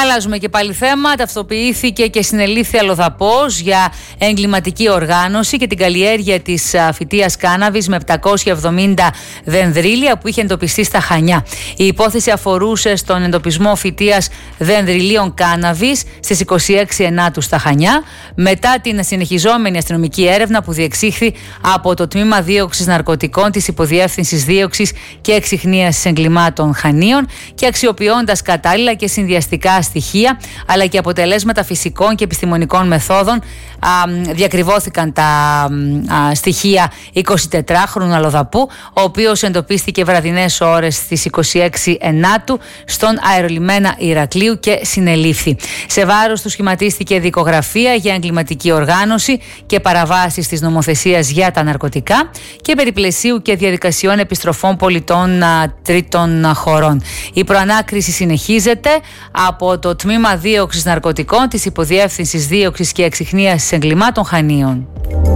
αλλάζουμε και πάλι θέμα. Ταυτοποιήθηκε και συνελήφθη αλλοδαπός για εγκληματική οργάνωση και την καλλιέργεια της φυτείας κάναβης με 770 δενδρίλια που είχε εντοπιστεί στα Χανιά. Η υπόθεση αφορούσε στον εντοπισμό φυτείας δενδριλίων κάναβης στις 26 Ενάτου στα Χανιά, μετά την συνεχιζόμενη αστυνομική έρευνα που διεξήχθη από το Τμήμα Δίωξης Ναρκωτικών της Υποδιεύθυνσης Δίωξης και Εξιχνίασης Εγκλημάτων Χανίων και αξιοποιώντας κατάλληλα και συνδυαστικά στοιχεία αλλά και αποτελέσματα φυσικών και επιστημονικών μεθόδων, διακριβώθηκαν τα στοιχεία 24χρονου αλλοδαπού, ο οποίος εντοπίστηκε βραδινές ώρες στις 26 Ενάτου στον αερολιμένα Ηρακλείου και συνελήφθη. Σε βάρος του σχηματίστηκε δικογραφία για εγκληματική οργάνωση και παραβάσεις της νομοθεσίας για τα ναρκωτικά και περιπλαισίου και διαδικασιών επιστροφών πολιτών τρίτων χωρών. Η προανάκριση συνεχίζεται από το Τμήμα Δίωξης Ναρκωτικών της Υποδιεύθυνσης Δίωξης και Εξιχνίασης Εγκλημάτων Χανίων.